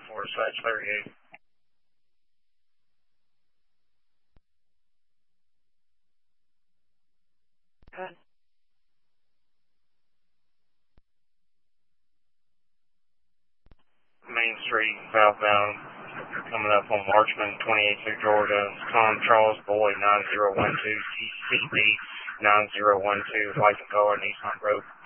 for dispatch 38. Good. Main Street, southbound, coming up on Marchman, 28 through Georgia. Tom Charles Boyd, 9012, TCB 9012, license car, Nissan Road.